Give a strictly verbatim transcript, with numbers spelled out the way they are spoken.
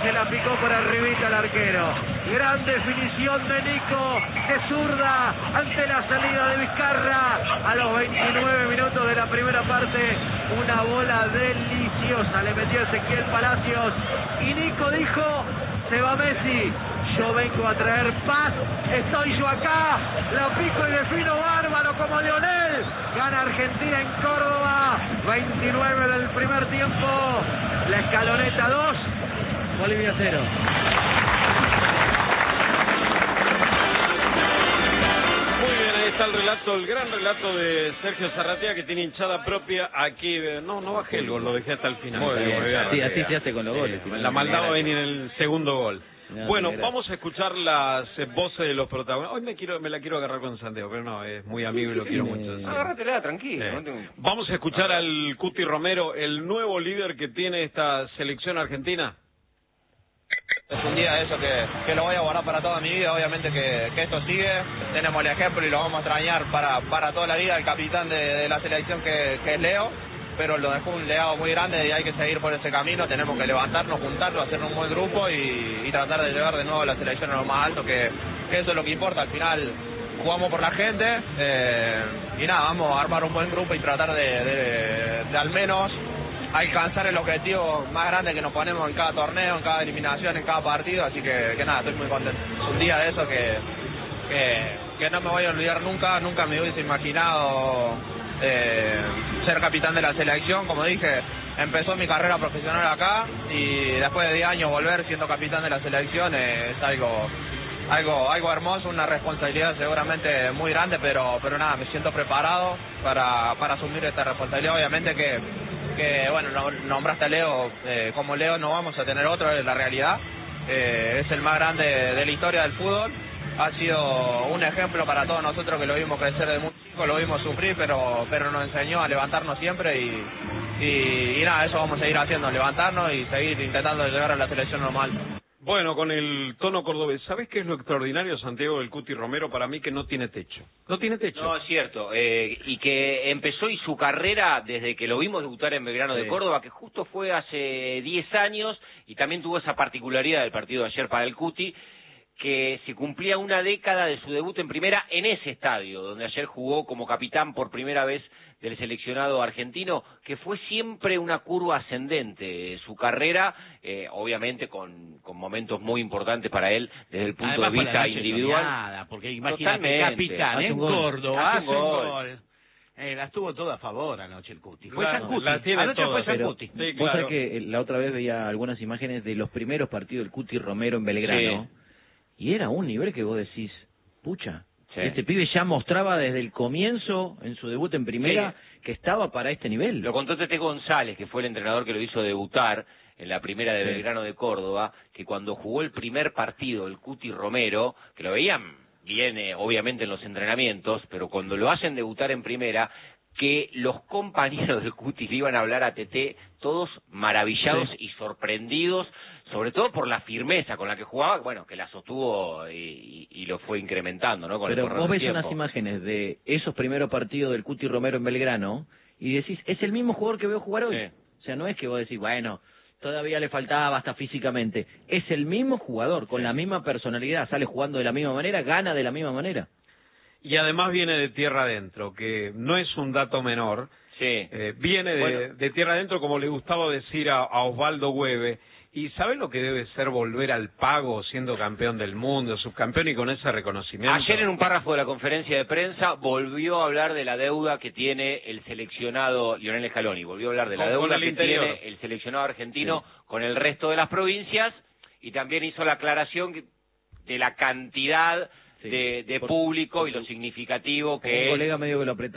se la picó por arribita el arquero. Gran definición de Nico, de zurda, ante la salida de Vizcarra. A los veintinueve minutos de la primera parte, una bola deliciosa le metió Ezequiel Palacios. Y Nico dijo, se va Messi, yo vengo a traer paz, estoy yo acá, la pico y defino bárbaro como Lionel. Gana Argentina en Córdoba, veintinueve del primer tiempo, la escaloneta dos, Bolivia cero. Muy bien, ahí está el relato, el gran relato de Sergio Zarratea, que tiene hinchada propia aquí. No, no bajé el gol, lo dejé hasta el final. Muy bien, muy bien. Sí, así se hace con los goles. Eh, la maldad va a venir en el segundo gol. No, bueno, no, vamos a escuchar las eh, voces de los protagonistas. Hoy me quiero, me la quiero agarrar con Santiago, pero no, es muy amigo y lo quiero mucho. Sí. Agárratela, tranquilo. Sí. No tengo... Vamos a escuchar al Cuti Romero, el nuevo líder que tiene esta selección argentina. Es un día de eso que, que lo voy a guardar para toda mi vida, obviamente que, que esto sigue, tenemos el ejemplo y lo vamos a extrañar para, para toda la vida, el capitán de, de la selección que, que es Leo, pero lo dejó un legado muy grande y hay que seguir por ese camino, tenemos que levantarnos, juntarnos, hacer un buen grupo y, y tratar de llevar de nuevo a la selección a lo más alto, que, que eso es lo que importa, al final jugamos por la gente eh, y nada, vamos a armar un buen grupo y tratar de, de, de al menos alcanzar el objetivo más grande que nos ponemos en cada torneo, en cada eliminación, en cada partido, así que, que nada, estoy muy contento. Un día de eso que, que, que no me voy a olvidar nunca, nunca me hubiese imaginado eh, ser capitán de la selección, como dije, empezó mi carrera profesional acá y después de diez años volver siendo capitán de la selección eh, es algo... Algo, algo hermoso, una responsabilidad seguramente muy grande, pero, pero nada, me siento preparado para, para asumir esta responsabilidad. Obviamente que, que bueno, nombraste a Leo, eh, como Leo no vamos a tener otro, es la realidad. Eh, es el más grande de, de la historia del fútbol. Ha sido un ejemplo para todos nosotros que lo vimos crecer de muy chico, lo vimos sufrir, pero, pero nos enseñó a levantarnos siempre y, y, y nada, eso vamos a seguir haciendo, levantarnos y seguir intentando llegar a la selección normal. Bueno, con el tono cordobés, ¿sabés qué es lo extraordinario, Santiago, del Cuti Romero? Para mí que no tiene techo. No tiene techo. No, es cierto. Eh, y que empezó y su carrera desde que lo vimos debutar en Belgrano de Sí. Córdoba, que justo fue hace diez años, y también tuvo esa particularidad del partido de ayer para el Cuti, que se cumplía una década de su debut en primera en ese estadio, donde ayer jugó como capitán por primera vez del seleccionado argentino, que fue siempre una curva ascendente su carrera, eh, obviamente con, con momentos muy importantes para él desde el punto Además, de vista noche individual. Soñada, porque imagínate, Totalmente. capitán Hace en un gol. Córdoba, Hace hace un un gol. gol. Eh, las tuvo todas a favor anoche el Cuti. Fue La- San Cuti. la tiene Anoche todas, fue San pero- Cuti. Sí, Vos claro. sabés que la otra vez veía algunas imágenes de los primeros partidos del Cuti Romero en Belgrano, y era un nivel que vos decís, pucha, Sí. este pibe ya mostraba desde el comienzo, en su debut en primera, que estaba para este nivel. Lo contó Tete González, que fue el entrenador que lo hizo debutar en la primera de Sí. Belgrano de Córdoba, que cuando jugó el primer partido, el Cuti Romero, que lo veían bien, eh, obviamente, en los entrenamientos, pero cuando lo hacen debutar en primera, que los compañeros del Cuti le iban a hablar a Tete, todos maravillados Sí. y sorprendidos, sobre todo por la firmeza con la que jugaba, bueno, que la sostuvo y, y, y lo fue incrementando, ¿no? Con el Pero correr vos del ves unas tiempo. imágenes de esos primeros partidos del Cuti Romero en Belgrano y decís, es el mismo jugador que veo jugar hoy. Sí. O sea, no es que vos decís, bueno, todavía le faltaba hasta físicamente. Es el mismo jugador, con la misma personalidad, sale jugando de la misma manera, gana de la misma manera. Y además viene de tierra adentro, que no es un dato menor. Sí. Eh, viene de, Bueno. de tierra adentro, como le gustaba decir a, a Osvaldo Güeve. ¿Y sabés lo que debe ser volver al pago siendo campeón del mundo, subcampeón y con ese reconocimiento? Ayer en un párrafo de la conferencia de prensa volvió a hablar de la deuda que tiene el seleccionado Lionel Scaloni, volvió a hablar de la Con- con deuda el que interior. tiene el seleccionado argentino con el resto de las provincias y también hizo la aclaración que- de la cantidad Sí. de, de Por- público por y lo su- significativo Un que es colega medio que lo apretó.